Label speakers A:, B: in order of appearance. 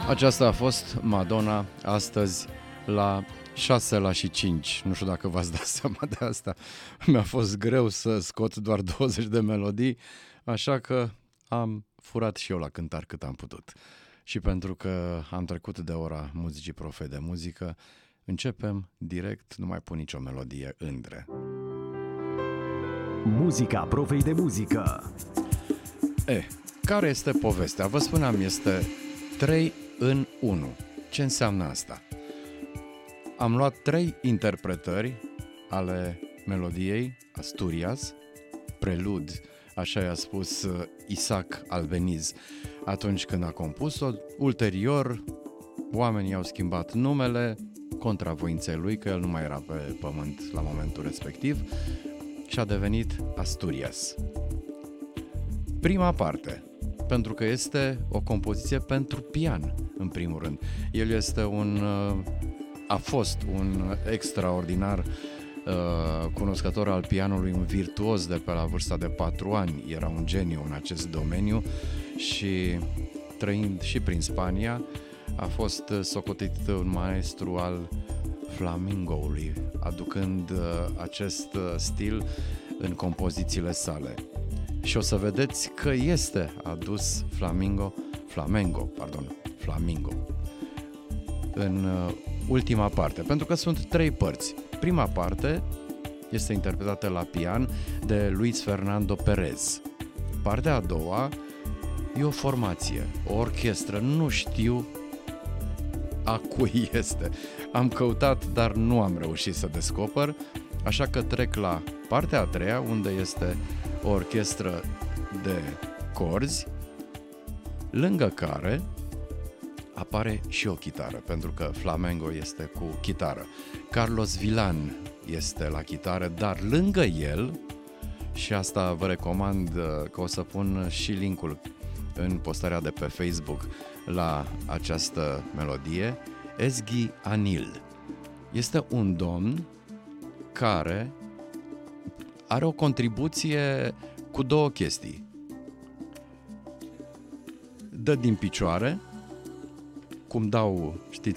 A: Aceasta a fost Madonna astăzi la 6 la și 5. Nu știu dacă v-ați dat seama de asta. Mi-a fost greu să scot doar 20 de melodii, așa că am furat și eu la cântar cât am putut. Și pentru că am trecut de ora muzicii Profei de muzică, începem direct, nu mai pun nicio melodie îndre.
B: Muzica Profei de muzică.
A: Care este povestea? Vă spuneam, este 3 în 1. Ce înseamnă asta? Am luat 3 interpretări ale melodiei Asturias, prelud, așa i-a spus Isaac Albeniz atunci când a compus-o. Ulterior, oamenii au schimbat numele contra voinței lui, că el nu mai era pe pământ la momentul respectiv, și a devenit Asturias. Prima parte, pentru că este o compoziție pentru pian, în primul rând. El este a fost un extraordinar cunoscător al pianului, un virtuos de pe la vârsta de 4 ani. Era un geniu în acest domeniu și trăind și prin Spania, a fost socotit un maestru al flamengoului, aducând acest stil în compozițiile sale. Și o să vedeți că este adus flamengo în ultima parte, pentru că sunt 3 părți. Prima parte este interpretată la pian de Luis Fernando Perez. Partea a doua e o formație, o orchestră, nu știu a cui este. Am căutat, dar nu am reușit să descoper, așa că trec la partea a treia, unde este o orchestră de corzi, lângă care apare și o chitară, pentru că flamengo este cu chitară. Carlos Vilan este la chitară, dar lângă el, și asta vă recomand că o să pun și linkul în postarea de pe Facebook la această melodie, Ezgi Anil. Este un domn care are o contribuție cu 2 chestii. Dă din picioare, cum dau, știți,